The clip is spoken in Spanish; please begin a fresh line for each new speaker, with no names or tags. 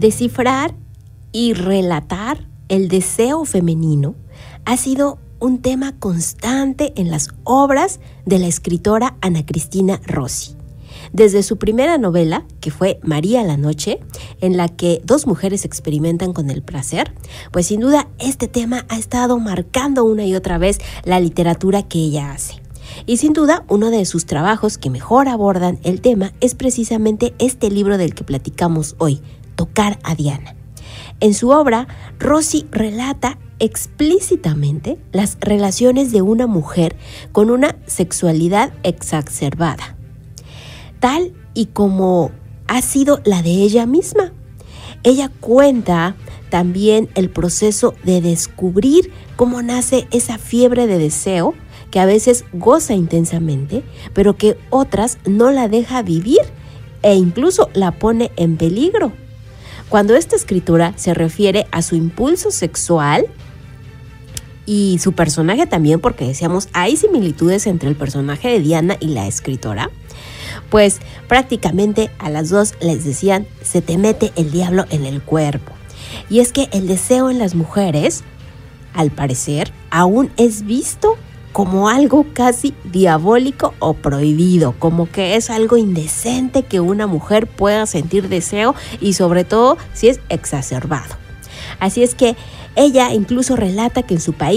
Descifrar y relatar el deseo femenino ha sido un tema constante en las obras de la escritora Ana Cristina Rossi. Desde su primera novela, que fue María la Noche, en la que dos mujeres experimentan con el placer, pues sin duda este tema ha estado marcando una y otra vez la literatura que ella hace. Y sin duda uno de sus trabajos que mejor abordan el tema es precisamente este libro del que platicamos hoy, Tocar a Diana. En su obra, Rossi relata explícitamente las relaciones de una mujer con una sexualidad exacerbada, tal y como ha sido la de ella misma. Ella cuenta también el proceso de descubrir cómo nace esa fiebre de deseo que a veces goza intensamente, pero que otras no la deja vivir e incluso la pone en peligro. Cuando esta escritura se refiere a su impulso sexual y su personaje también, porque decíamos, hay similitudes entre el personaje de Diana y la escritora, pues prácticamente a las dos les decían, se te mete el diablo en el cuerpo. Y es que el deseo en las mujeres, al parecer, aún es visto como algo casi diabólico o prohibido, como que es algo indecente que una mujer pueda sentir deseo y sobre todo si es exacerbado. Así es que ella incluso relata que en su país